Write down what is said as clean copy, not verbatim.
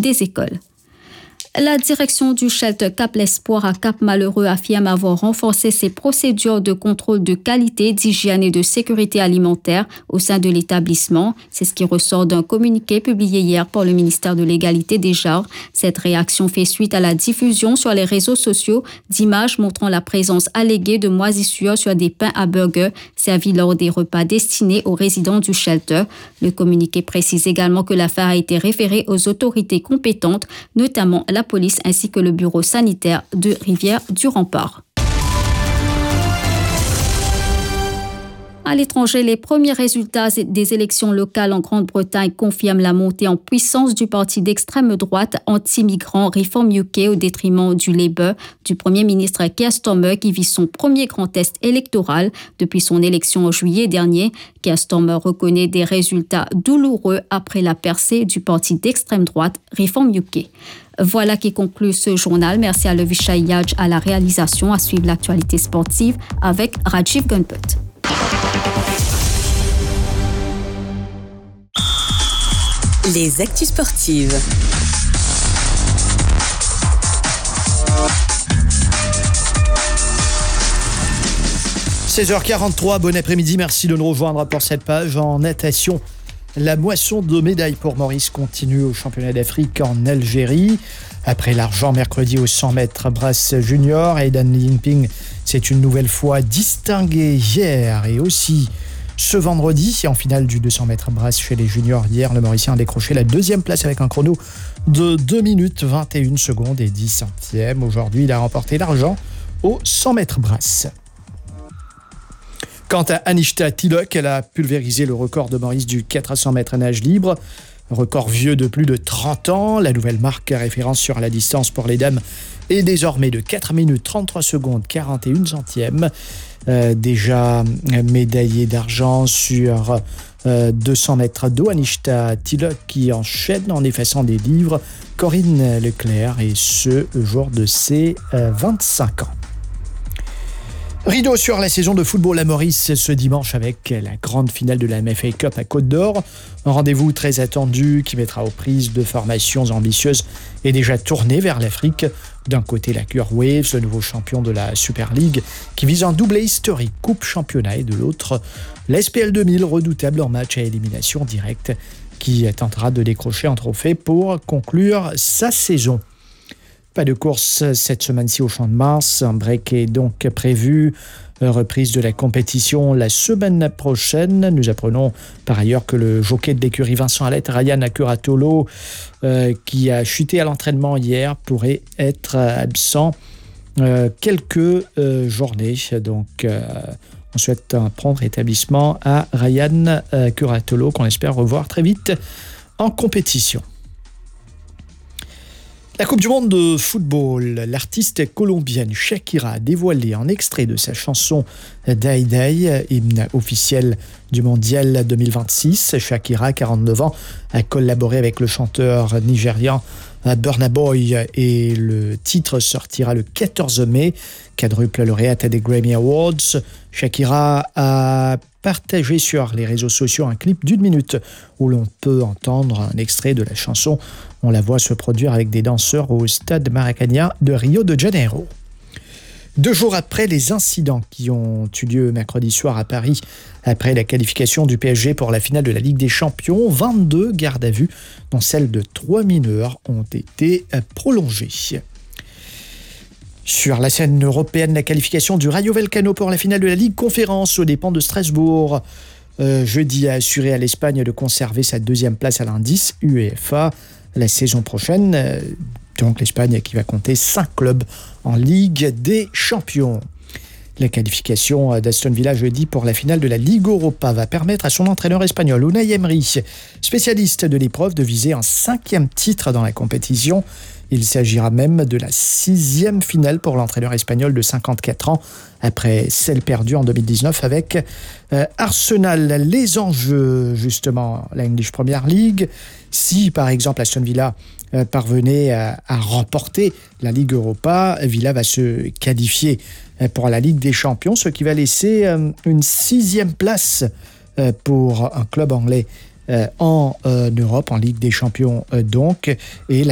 des écoles. La direction du shelter Cap l'Espoir à Cap Malheureux affirme avoir renforcé ses procédures de contrôle de qualité, d'hygiène et de sécurité alimentaire au sein de l'établissement. C'est ce qui ressort d'un communiqué publié hier par le ministère de l'Égalité des genres. Cette réaction fait suite à la diffusion sur les réseaux sociaux d'images montrant la présence alléguée de moisissures sur des pains à burger servis lors des repas destinés aux résidents du shelter. Le communiqué précise également que l'affaire a été référée aux autorités compétentes, notamment la police ainsi que le bureau sanitaire de Rivière-du-Rempart. À l'étranger, les premiers résultats des élections locales en Grande-Bretagne confirment la montée en puissance du parti d'extrême droite anti-migrant Reform UK au détriment du Labour, du Premier ministre Keir Starmer qui vit son premier grand test électoral depuis son élection en juillet dernier. Keir Starmer reconnaît des résultats douloureux après la percée du parti d'extrême droite Reform UK. Voilà qui conclut ce journal. Merci à Levisha Yaj à la réalisation. À suivre l'actualité sportive avec Rajiv Gunput. Les actus sportives. « 16h43, bon après-midi, merci de nous rejoindre pour cette page en natation. La moisson de médailles pour Maurice continue au championnat d'Afrique en Algérie. Après l'argent mercredi aux 100 mètres brasse junior, Aidan Limping s'est une nouvelle fois distingué hier et aussi ce vendredi. En finale du 200 mètres brasse chez les juniors hier, le Mauricien a décroché la deuxième place avec un chrono de 2 minutes 21 secondes et 10 centièmes. Aujourd'hui, il a remporté l'argent aux 100 mètres brasse. Quant à Anishta Tilok, elle a pulvérisé le record de Maurice du 400 mètres nage libre. Record vieux de plus de 30 ans. La nouvelle marque à référence sur la distance pour les dames est désormais de 4 minutes 33 secondes 41 centièmes. Déjà médaillée d'argent sur 200 mètres d'eau. Anishta Tilok qui enchaîne en effaçant des livres. Corinne Leclerc et ce jour de ses 25 ans. Rideau sur la saison de football à Maurice ce dimanche avec la grande finale de la MFA Cup à Côte-d'Or. Un rendez-vous très attendu qui mettra aux prises de formations ambitieuses et déjà tournées vers l'Afrique. D'un côté, la Cure Waves, le nouveau champion de la Super League, qui vise un doublé historique Coupe-Championnat. Et de l'autre, l'SPL 2000, redoutable en match à élimination directe, qui tentera de décrocher un trophée pour conclure sa saison. Pas de course cette semaine-ci au Champ de Mars. Un break est donc prévu. Reprise de la compétition la semaine prochaine. Nous apprenons par ailleurs que le jockey de l'écurie Vincent Alette, Ryan Akuratolo, qui a chuté à l'entraînement hier, pourrait être absent quelques journées. Donc, on souhaite un prompt rétablissement à Ryan Akuratolo, qu'on espère revoir très vite en compétition. La Coupe du Monde de football, l'artiste colombienne Shakira a dévoilé un extrait de sa chanson Die Die, hymne officiel du Mondial 2026. Shakira, 49 ans, a collaboré avec le chanteur nigérian Burna Boy et le titre sortira le 14 mai, quadruple lauréate des Grammy Awards. Shakira a partagé sur les réseaux sociaux un clip d'1 minute où l'on peut entendre un extrait de la chanson. On la voit se produire avec des danseurs au stade Maracanã de Rio de Janeiro. 2 jours après les incidents qui ont eu lieu mercredi soir à Paris, après la qualification du PSG pour la finale de la Ligue des Champions, 22 gardes à vue, dont celle de 3 mineurs, ont été prolongées. Sur la scène européenne, la qualification du Rayo Vallecano pour la finale de la Ligue Conférence aux dépens de Strasbourg. Jeudi a assuré à l'Espagne de conserver sa 2e place à l'indice UEFA la saison prochaine. Donc l'Espagne qui va compter 5 clubs en Ligue des Champions. La qualification d'Aston Villa jeudi pour la finale de la Ligue Europa va permettre à son entraîneur espagnol Unai Emery, spécialiste de l'épreuve, de viser un 5e titre dans la compétition. Il s'agira même de la 6e finale pour l'entraîneur espagnol de 54 ans, après celle perdue en 2019 avec Arsenal. Les enjeux, justement, la English Premier League. Si, par exemple, Aston Villa parvenait à remporter la Ligue Europa, Villa va se qualifier pour la Ligue des Champions, ce qui va laisser une 6e place pour un club anglais en Europe, en Ligue des Champions donc. Et